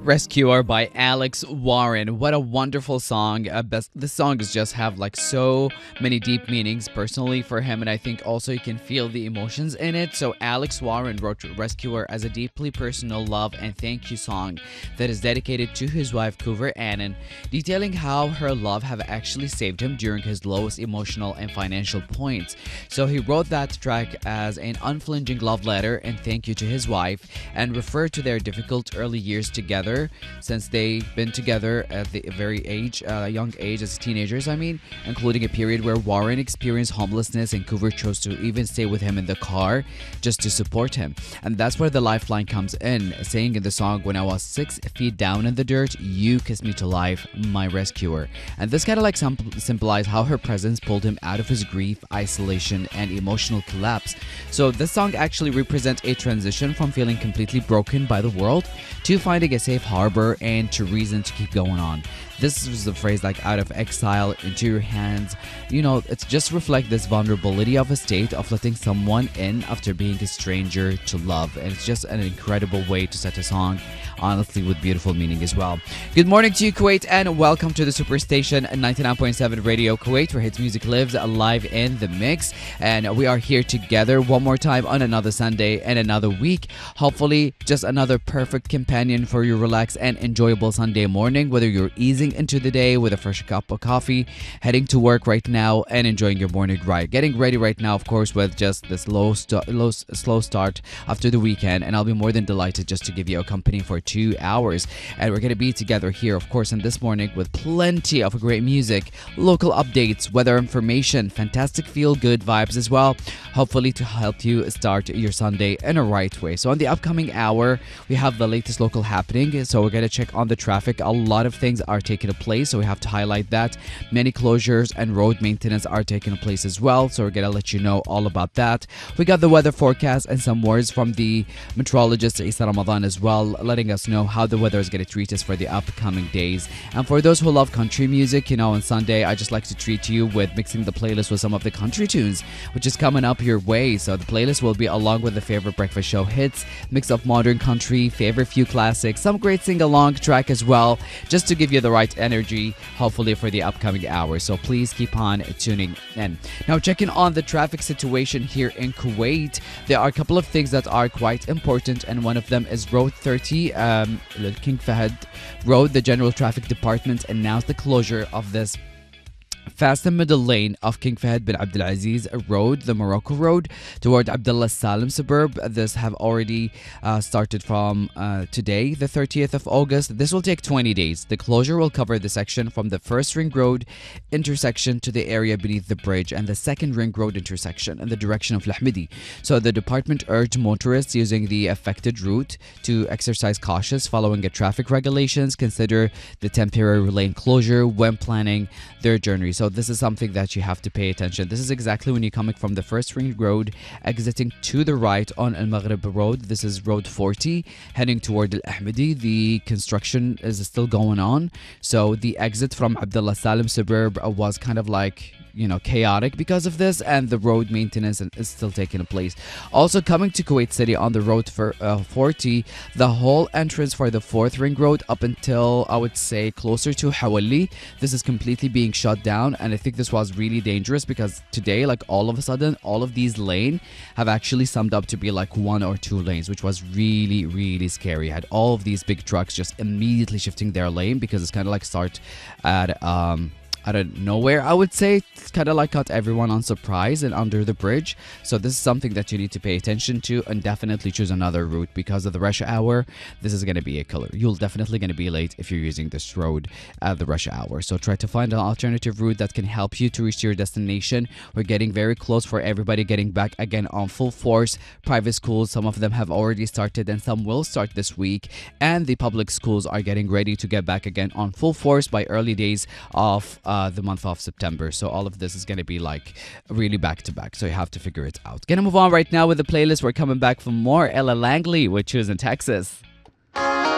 Rescuer by Alex Warren. What a wonderful song. This song is just have like so many deep meanings personally for him, and I think also you can feel the emotions in it. So Alex Warren wrote Rescuer as a deeply personal love and thank you song that is dedicated to his wife Coover Annan, detailing how her love have actually saved him during his lowest emotional and financial points. So he wrote that track as an unflinching love letter and thank you to his wife, and referred to their difficult early years together since they've been together at the very young age as teenagers, including a period where Warren experienced homelessness and Coover chose to even stay with him in the car just to support him. And that's where the lifeline comes in, saying in the song, "When I was 6 feet down in the dirt, you kissed me to life, my rescuer." And this kind of like symbolized how her presence pulled him out of his grief, isolation, and emotional collapse. So this song actually represents a transition from feeling completely broken by the world to finding a safe harbor and to reason to keep going on. This was the phrase like out of exile into your hands. It's just reflect this vulnerability of a state of letting someone in after being a stranger to love. And it's just an incredible way to set a song, honestly, with beautiful meaning as well. Good morning to you, Kuwait, and welcome to the Superstation 99.7 Radio Kuwait, where hits music lives live in the mix. And we are here together one more time on another Sunday and another week. Hopefully, just another perfect companion for your relaxed and enjoyable Sunday morning, whether you're easing into the day with a fresh cup of coffee, heading to work right now, and enjoying your morning ride. Getting ready right now, of course, with just this slow start after the weekend, and I'll be more than delighted just to give you a company for 2 hours. And we're going to be together here, of course, in this morning with plenty of great music, local updates, weather information, fantastic feel-good vibes as well, hopefully to help you start your Sunday in a right way. So on the upcoming hour, we have the latest local happening, so we're going to check on the traffic. A lot of things are taking place, so we have to highlight that. Many closures and road maintenance are taking place as well, so we're going to let you know all about that. We got the weather forecast and some words from the meteorologist Isa Ramadan as well, letting us know how the weather is going to treat us for the upcoming days. And for those who love country music, on Sunday, I just like to treat you with mixing the playlist with some of the country tunes, which is coming up your way. So the playlist will be along with the favorite breakfast show hits, mix of modern country, favorite few classics, some great sing-along track as well, just to give you the right energy, hopefully, for the upcoming hours. So please keep on tuning in. Now, checking on the traffic situation here in Kuwait, there are a couple of things that are quite important, and one of them is Road 30, King Fahd Road. The General Traffic Department announced the closure of this fast and middle lane of King Fahd bin Abdulaziz Road, the Morocco Road, toward Abdullah Salim suburb. This have already started from today, the 30th of August. This will take 20 days. The closure will cover the section from the first ring road intersection to the area beneath the bridge and the second ring road intersection in the direction of Lahmidi. So the department urged motorists using the affected route to exercise cautious following traffic regulations, consider the temporary lane closure when planning their journey. So this is something that you have to pay attention. This is exactly when you're coming from the first ring road, exiting to the right on Al Maghrib Road. This is Road 40, heading toward Al Ahmadi. The construction is still going on. So the exit from Abdullah Salim suburb was kind of like chaotic because of this, and the road maintenance is still taking place. Also coming to Kuwait City on the road for 40, the whole entrance for the fourth ring road up until I would say closer to Hawali, this is completely being shut down. And I think this was really dangerous because today, like all of a sudden, all of these lanes have actually summed up to be like 1 or 2 lanes, which was really, really scary. Had all of these big trucks just immediately shifting their lane because it's kind of like start at out of nowhere, I would say. It's kind of like caught everyone on surprise and under the bridge. So this is something that you need to pay attention to, and definitely choose another route because of the rush hour. This is going to be a killer. You're definitely going to be late if you're using this road at the rush hour. So try to find an alternative route that can help you to reach your destination. We're getting very close for everybody getting back again on full force. Private schools, some of them have already started and some will start this week. And the public schools are getting ready to get back again on full force by early days of the month of September. So all of this is going to be like really back to back. So you have to figure it out. Gonna move on right now with the playlist. We're coming back for more Ella Langley with Choosing Texas.